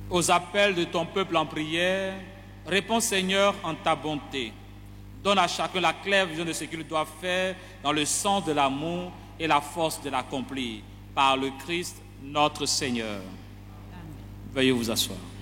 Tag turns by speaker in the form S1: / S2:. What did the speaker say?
S1: aux appels de ton peuple en prière, réponds Seigneur en ta bonté. Donne à chacun la claire vision de ce qu'il doit faire dans le sens de l'amour et la force de l'accomplir. Par le Christ notre Seigneur. Veuillez vous asseoir.